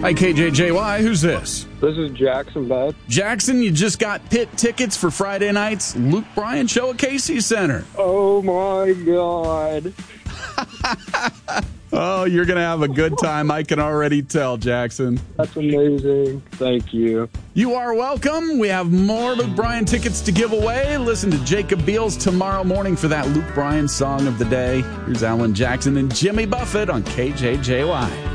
Hi, KJJY. Who's this? This is Jackson, bud. Jackson, you just got pit tickets for Friday night's Luke Bryan show at Casey Center. Oh, my God. Oh, you're going to have a good time. I can already tell, Jackson. That's amazing. Thank you. You are welcome. We have more Luke Bryan tickets to give away. Listen to Jacob Beals tomorrow morning for that Luke Bryan song of the day. Here's Alan Jackson and Jimmy Buffett on KJJY.